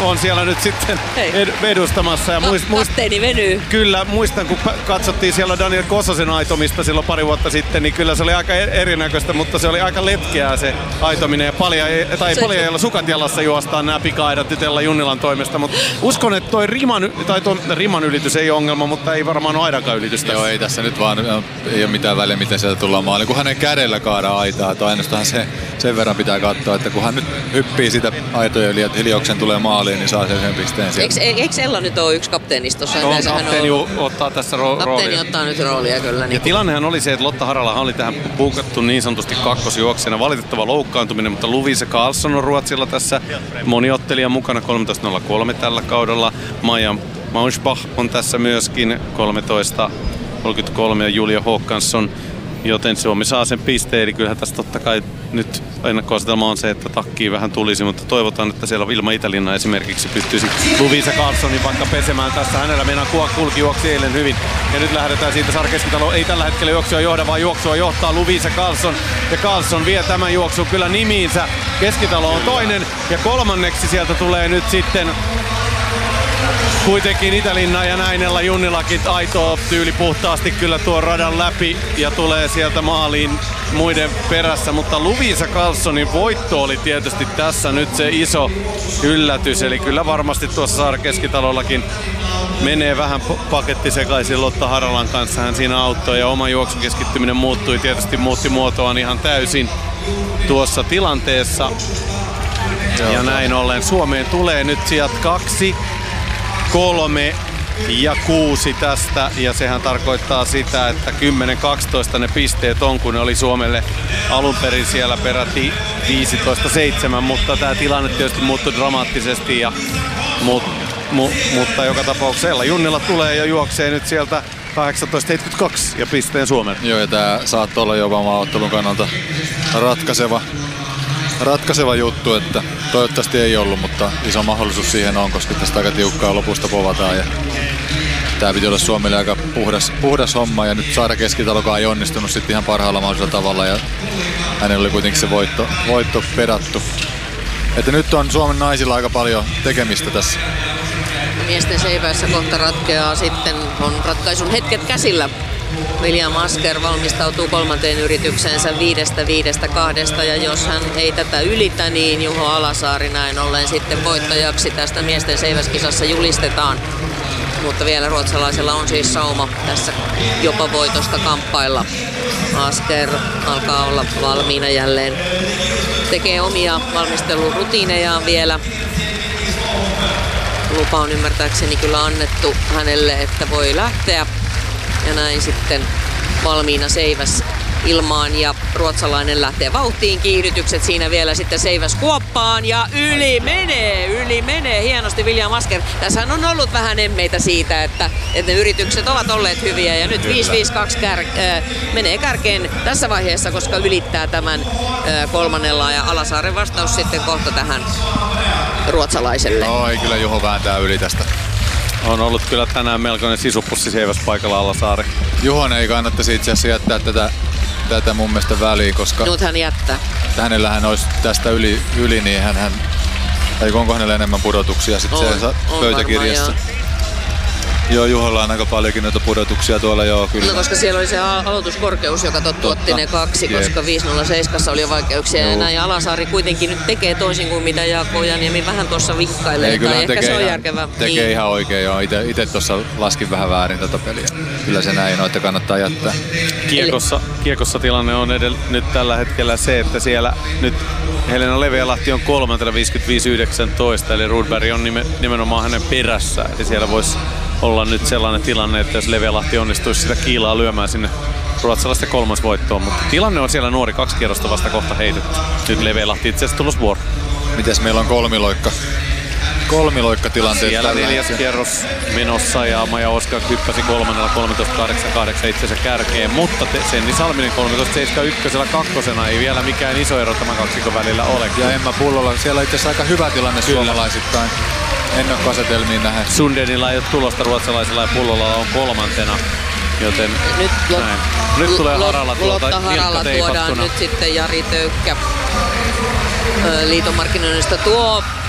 on siellä nyt sitten edustamassa. Ja kapteeni venyy. Kyllä, muistan kun katsottiin siellä Daniel Kososen aitomista silloin pari vuotta sitten, niin kyllä se oli aika erinäköistä, mutta se oli aika letkeää se aitominen. Ja paljaajalla sukat jalassa juostaan nämä pika-aidat Tytellä Junnilan toimesta. Mutta uskon, että toi riman ylitys ei ole ongelma, mutta ei varmaan ole aidankaan ylitystä. Joo, ei tässä nyt vaan ei ole mitään väliä, miten sieltä tullaan maaliin. Kun hänen kädellä kaadaan aitaa, tai ainoastaan sen verran pitää katsoa, että kun hän nyt hyppii sitä aitoja yli, että hiljauksen tulee maaliin, niin saa sen yhden pisteen sieltä. Eikö Ella nyt ole yksi kapteenistossa? Kapteeni ottaa tässä roolia. Kapteeni ottaa nyt roolia kyllä. Ja tilannehan oli se, että Lotta Haralahan oli tähän puukattu niin sanotusti kakkosjuoksena. Valitettava loukkaantuminen, mutta Lovisa Karlsson on Ruotsilla tässä moniottelija mukana 13.03 tällä kaudella. Maja Mausbach on tässä myöskin 13.33 ja Julia Håkansson, joten Suomi saa sen pisteen. Eli kyllähän tässä totta kai nyt ennakkoasetelma on se, että takkiin vähän tulisi, mutta toivotaan, että siellä Vilma Itälinna esimerkiksi pystyisi Lovisa Karlssonin vaikka pesemään tässä. Hänellä meinaa kulki juoksi eilen hyvin. Ja nyt lähdetään siitä. Saara Keskitalo ei tällä hetkellä juoksua johda, vaan juoksua johtaa Lovisa Karlsson. Ja Karlsson vie tämän juoksun kyllä nimiinsä. Keskitalo on toinen ja kolmanneksi sieltä tulee nyt sitten kuitenkin Itälinna ja näin Ella Junnilakin aitoo tyyli puhtaasti kyllä tuon radan läpi ja tulee sieltä maaliin muiden perässä, mutta Lovisa Karlssonin voitto oli tietysti tässä nyt se iso yllätys, eli kyllä varmasti tuossa Saara Keskitalollakin menee vähän paketti sekaisin Lotta Haralan kanssa, hän siinä auttoi ja oma juoksukeskittyminen muutti muotoaan ihan täysin tuossa tilanteessa. Ja näin ollen Suomeen tulee nyt sijat 2, 3 ja 6 tästä, ja sehän tarkoittaa sitä, että 10-12 ne pisteet on, kun ne oli Suomelle alun perin siellä peräti 15-7, mutta tämä tilanne tietysti muuttui dramaattisesti, mutta joka tapauksessa Junnila tulee ja juoksee nyt sieltä 18.72 ja pisteen Suomelle. Joo, ja tämä saattaa olla jopa maaottelun kannalta ratkaiseva juttu, että toivottavasti ei ollut, mutta iso mahdollisuus siihen on, koska tästä aika tiukkaa lopusta povataan. Ja tää piti olla Suomelle aika puhdas homma, ja nyt Saara Keskitalokaan ei onnistunut sitten ihan parhaalla mahdollisella tavalla, ja hänellä oli kuitenkin se voitto pedattu. Että nyt on Suomen naisilla aika paljon tekemistä tässä. Miesten seivässä kohta ratkeaa sitten, on ratkaisun hetket käsillä. William Asker valmistautuu kolmanteen yritykseensä 5-5-2, ja jos hän ei tätä ylitä, niin Juho Alasaari näin ollen sitten voittajaksi tästä miesten seiväskisassa julistetaan. Mutta vielä ruotsalaisella on siis sauma tässä jopa voitosta kamppailla. Asker alkaa olla valmiina jälleen. Tekee omia valmistelurutiinejaan vielä. Lupa on ymmärtääkseni kyllä annettu hänelle, että voi lähteä. Ja näin sitten valmiina seiväs ilmaan, ja ruotsalainen lähtee vauhtiin, kiihdytykset siinä vielä sitten seiväs kuoppaan ja yli menee hienosti William Asker. Tässähän on ollut vähän emmeitä siitä, että ne yritykset ovat olleet hyviä, ja nyt 5-5-2 menee kärkeen tässä vaiheessa, koska ylittää tämän kolmannella, ja Alasaaren vastaus sitten kohta tähän ruotsalaiselle. No ei, kyllä Juho vääntää yli tästä. On ollut kyllä tänään melkoinen sisupussi seiväs paikalla Alasaari. Juhon ei kannattaisi itse asiassa jättää tätä mun mielestä väliin, koska nyt hän jättää. Hänellähän olisi tästä yli niin hän tai onko hänellä enemmän pudotuksia sitten pöytäkirjassa? Joo, Juholla on aika paljonkin noita pudotuksia tuolla, joo kyllä. No, koska siellä oli se aloituskorkeus, joka otti ne 2, koska 5.07 oli jo vaikeuksia. Ja näin Alasaari kuitenkin nyt tekee toisin kuin mitä Jaakko Ojaniemi vähän tuossa vikkailee. Ei, kyllä ehkä se on järkevää. Tekee niin ihan oikein, joo. Itse tuossa laskin vähän väärin tätä peliä. Kyllä se näin on, että kannattaa jättää. Kiekossa tilanne on nyt tällä hetkellä se, että siellä nyt Helena Leveälahti on 3.55.19, eli Rudberg on nimenomaan hänen perässä. Eli siellä voisi olla nyt sellainen tilanne, että jos Leveälahti onnistuisi sitä kiilaa lyömään sinne ruotsalaisten kolmas voittoon, mutta tilanne on siellä nuori, 2 kierrosta vasta kohta heitetty. Nyt Leveälahti itse asiassa tulosvuoro. Mites meillä on kolmiloikkatilanteet siellä 4. kierros menossa, ja Maja Oskar hyppäsi kolmannella 13.88 itsensä kärkeen, mutta Senni Salminen 13.71 kakkosena, ei vielä mikään iso ero tämän kaksikon välillä ole. Ja Emma Pullola, siellä on itse asiassa aika hyvä tilanne suomalaisittain ennakkoasetelmiin nähdä. Sundenilla ei ole tulosta ruotsalaisella, ja Pullola on kolmantena. Joten nyt tulee Harala Lotta Harala tuodaan nyt sitten Jari Töykkä liiton markkinoinnista tuo